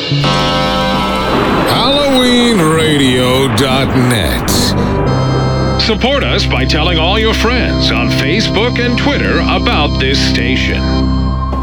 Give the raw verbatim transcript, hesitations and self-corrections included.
Halloween Radio dot net. Support us by telling all your friends on Facebook and Twitter about this station.